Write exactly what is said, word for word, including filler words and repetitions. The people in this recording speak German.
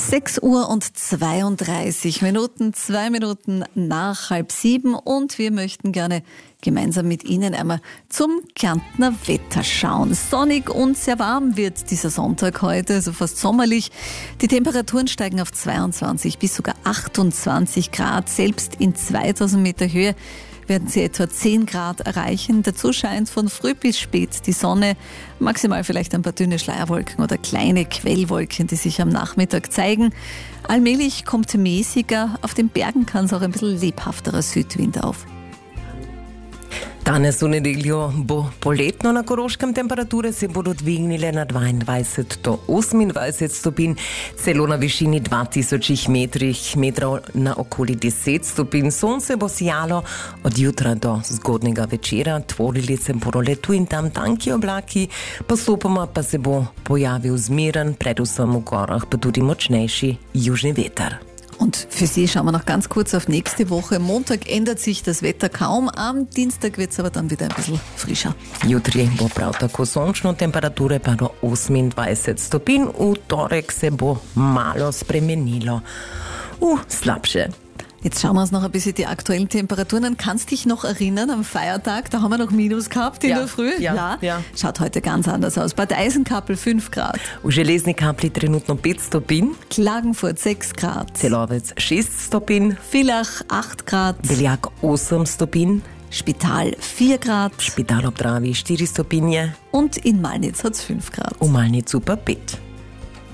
sechs Uhr und zweiunddreißig Minuten, zwei Minuten nach halb sieben und wir möchten gerne gemeinsam mit Ihnen einmal zum Kärntner Wetter schauen. Sonnig und sehr warm wird dieser Sonntag heute, also fast sommerlich. Die Temperaturen steigen auf zweiundzwanzig bis sogar achtundzwanzig Grad. Selbst in zweitausend Meter Höhe werden sie etwa zehn Grad erreichen. Dazu scheint von früh bis spät die Sonne, maximal vielleicht ein paar dünne Schleierwolken oder kleine Quellwolken, die sich am Nachmittag zeigen. Allmählich kommt mäßiger, auf den Bergen kann es auch ein bisschen lebhafterer Südwind auf. Danes v nedeljo bo poletno na Koroškem, temperature se bodo dvignile na dvaindvajset do osemindvajset stopinj, celo na višini dva tisoč metrih, metrov na okoli deset stopinj. Sonce bo sijalo od jutra do zgodnega večera, tvorili se bodo le tu in tam tanki oblaki, postopoma pa se bo pojavil zmeren, predvsem v gorah, pa tudi močnejši južni veter. Und für Sie schauen wir noch ganz kurz auf nächste Woche. Montag ändert sich das Wetter kaum, am Dienstag wird es aber dann wieder ein bisschen frischer. Jutri bo prav tako sončno, temperature pa do osemindvajset stopinj, v torek se bo malo spremenilo v slabše. Jetzt schauen wir uns noch ein bisschen die aktuellen Temperaturen an. Kannst dich noch erinnern, am Feiertag, da haben wir noch Minus gehabt in ja, der Früh? Ja, ja. ja. Schaut heute ganz anders aus. Bad Eisenkappel fünf Grad. V Železni Kapli trenutno pet stopinj. Klagenfurt sechs Grad. Celovec šest stopinj. Villach acht Grad. Beljak osem stopinj. Spital vier Grad. Špital ob Dravi štiri stopinje. Und in Malnitz hat es fünf Grad. V Malnicu pa pet.